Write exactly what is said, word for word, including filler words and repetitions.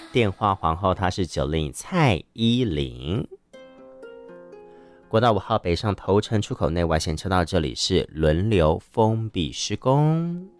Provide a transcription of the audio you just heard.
电话皇后她是九令蔡依林。国道五号北上头城出口内外线车道，这里是轮流封闭施工。